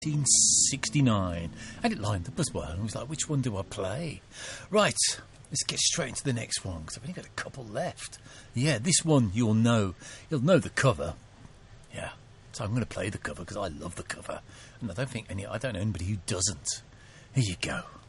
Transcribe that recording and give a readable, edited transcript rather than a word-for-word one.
1969. I had it lined up as well, and I was like, which one do I play? Right, let's get straight into the next one, because I've only got a couple left. Yeah, this one you'll know. You'll know the cover. Yeah, so I'm going to play the cover, because I love the cover. And I don't know anybody who doesn't. Here you go.